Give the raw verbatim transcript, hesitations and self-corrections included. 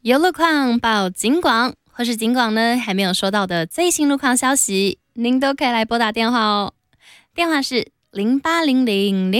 有路况报警广，或是警广呢还没有收到的最新路况消息，您都可以来拨打电话哦。电话是零八零零零